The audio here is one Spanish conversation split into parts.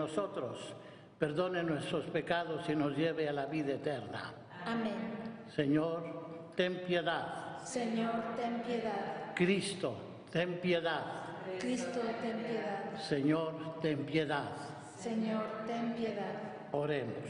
nosotros, perdone nuestros pecados y nos lleve a la vida eterna. Amén. Señor, ten piedad. Señor, ten piedad. Cristo, ten piedad. Cristo, ten piedad. Señor, ten piedad. Señor, ten piedad. Oremos.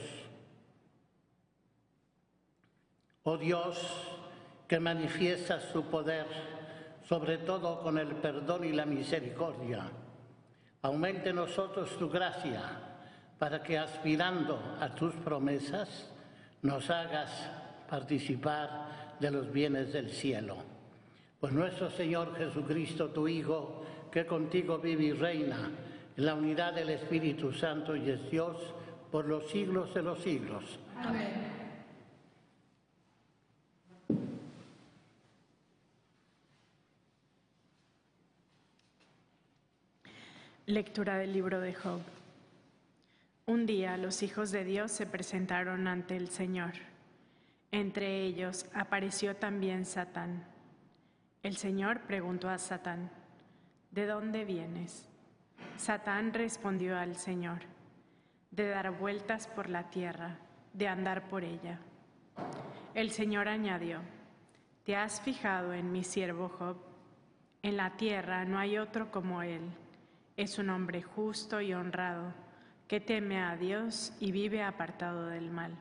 Oh Dios, que manifiestas tu poder, sobre todo con el perdón y la misericordia, aumente en nosotros tu gracia, para que aspirando a tus promesas, nos hagas participar de los bienes del cielo. Por nuestro Señor Jesucristo, tu Hijo, que contigo vive y reina en la unidad del Espíritu Santo y es Dios por los siglos de los siglos. Amén. Lectura del libro de Job. Un día los hijos de Dios se presentaron ante el Señor. Entre ellos apareció también Satán. El Señor preguntó a Satán: ¿De dónde vienes? Satán respondió al Señor: de dar vueltas por la tierra, de andar por ella. El Señor añadió: ¿te has fijado en mi siervo Job? En la tierra no hay otro como él. Es un hombre justo y honrado, que teme a Dios y vive apartado del mal.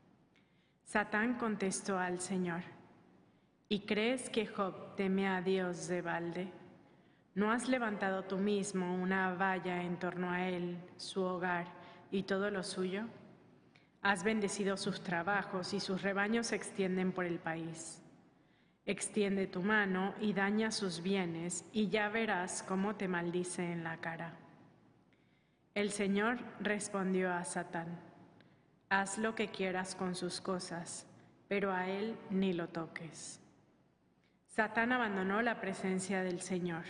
Satán contestó al Señor: ¿y crees que Job teme a Dios de balde? ¿No has levantado tú mismo una valla en torno a él, su hogar y todo lo suyo? Has bendecido sus trabajos y sus rebaños se extienden por el país. Extiende tu mano y daña sus bienes, y ya verás cómo te maldice en la cara. El Señor respondió a Satán: haz lo que quieras con sus cosas, pero a él ni lo toques. Satán abandonó la presencia del Señor.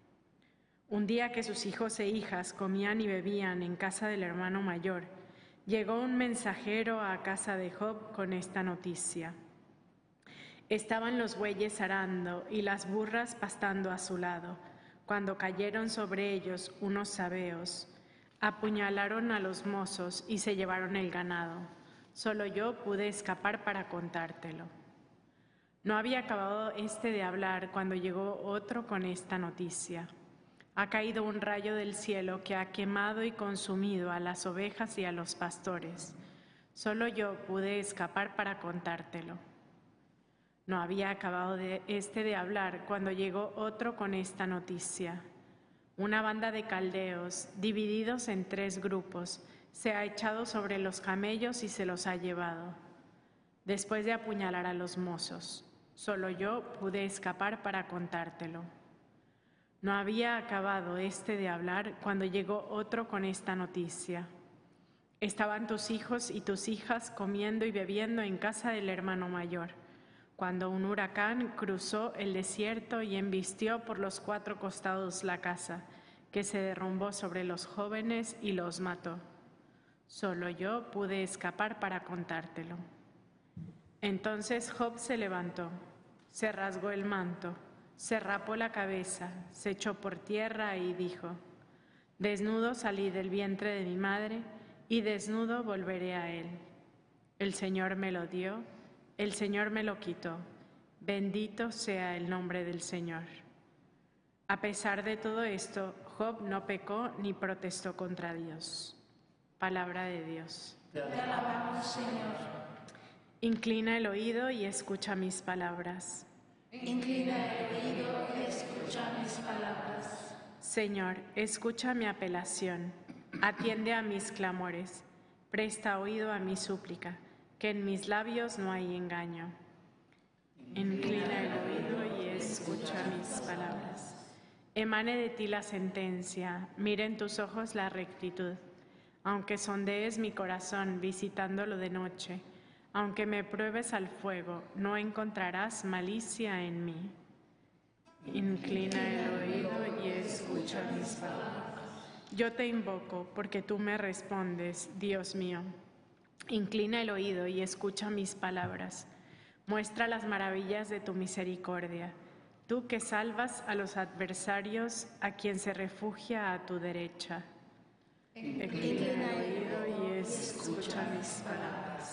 Un día que sus hijos e hijas comían y bebían en casa del hermano mayor, llegó un mensajero a casa de Job con esta noticia: estaban los bueyes arando y las burras pastando a su lado, cuando cayeron sobre ellos unos sabeos, apuñalaron a los mozos y se llevaron el ganado. Solo yo pude escapar para contártelo. No había acabado de hablar cuando llegó otro con esta noticia: ha caído un rayo del cielo que ha quemado y consumido a las ovejas y a los pastores. Solo yo pude escapar para contártelo. No había acabado de hablar cuando llegó otro con esta noticia: una banda de caldeos, divididos en 3 grupos, se ha echado sobre los camellos y se los ha llevado, después de apuñalar a los mozos. Solo yo pude escapar para contártelo. No había acabado de hablar cuando llegó otro con esta noticia: estaban tus hijos y tus hijas comiendo y bebiendo en casa del hermano mayor, cuando un huracán cruzó el desierto y embistió por los 4 costados la casa, que se derrumbó sobre los jóvenes y los mató. Solo yo pude escapar para contártelo. Entonces Job se levantó, se rasgó el manto, se rapó la cabeza, se echó por tierra y dijo: desnudo salí del vientre de mi madre y desnudo volveré a él. El Señor me lo dio, el Señor me lo quitó. Bendito sea el nombre del Señor. A pesar de todo esto, Job no pecó ni protestó contra Dios. Palabra de Dios. Te alabamos, Señor. Inclina el oído y escucha mis palabras. Inclina el oído y escucha mis palabras. Señor, escucha mi apelación, atiende a mis clamores, presta oído a mi súplica, que en mis labios no hay engaño. Inclina el oído y escucha mis palabras. Emane de ti la sentencia, mire en tus ojos la rectitud. Aunque sondees mi corazón visitándolo de noche, aunque me pruebes al fuego, no encontrarás malicia en mí. Inclina el oído y escucha mis palabras. Yo te invoco porque tú me respondes, Dios mío. Inclina el oído y escucha mis palabras. Muestra las maravillas de tu misericordia, tú que salvas a los adversarios, a quien se refugia a tu derecha. Inclina escucha mis palabras.